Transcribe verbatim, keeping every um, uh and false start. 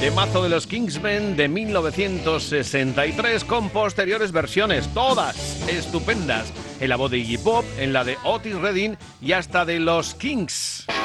Temazo de los Kingsmen de mil novecientos sesenta y tres con posteriores versiones, todas estupendas, en la voz de Iggy Pop, en la de Otis Redding y hasta de los Kings.